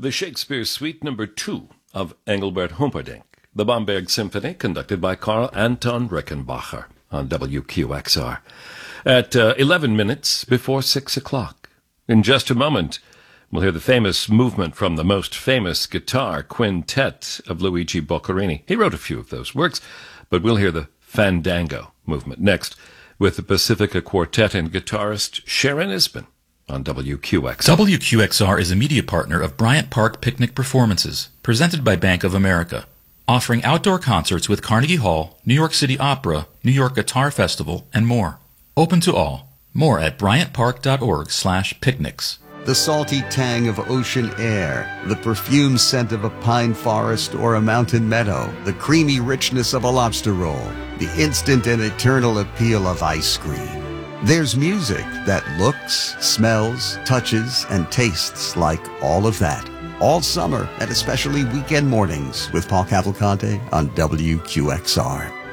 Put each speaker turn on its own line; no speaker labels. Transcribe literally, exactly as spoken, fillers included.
the Shakespeare Suite number two of Engelbert Humperdinck, the Bamberg Symphony, conducted by Karl Anton Rickenbacher on W Q X R at uh, eleven minutes before six o'clock. In just a moment, we'll hear the famous movement from the most famous guitar quintet of Luigi Boccherini. He wrote a few of those works, but we'll hear the Fandango movement next with the Pacifica Quartet and guitarist Sharon Isbin on W Q X R.
W Q X R is a media partner of Bryant Park Picnic Performances, presented by Bank of America, offering outdoor concerts with Carnegie Hall, New York City Opera, New York Guitar Festival, and more. Open to all. More at bryantpark.org slash picnics.
The salty tang of ocean air, the perfume scent of a pine forest or a mountain meadow, the creamy richness of a lobster roll, the instant and eternal appeal of ice cream. There's music that looks, smells, touches, and tastes like all of that. All summer and especially weekend mornings with Paul Cavalcante on W Q X R.